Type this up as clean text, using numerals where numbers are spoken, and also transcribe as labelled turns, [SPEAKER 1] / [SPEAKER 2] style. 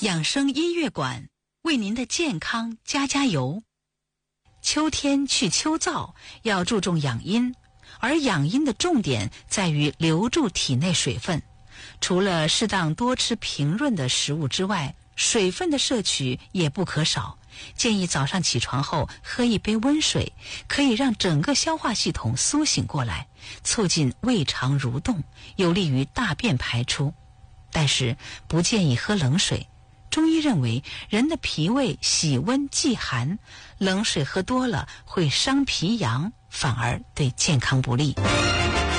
[SPEAKER 1] 养生音乐馆为您的健康加油。秋天去秋燥，要注重养阴，而养阴的重点在于留住体内水分。除了适当多吃平润的食物之外，水分的摄取也不可少。建议早上起床后喝一杯温水，可以让整个消化系统苏醒过来，促进胃肠蠕动，有利于大便排出。但是不建议喝冷水。中医认为，人的脾胃喜温忌寒，冷水喝多了会伤脾阳，反而对健康不利。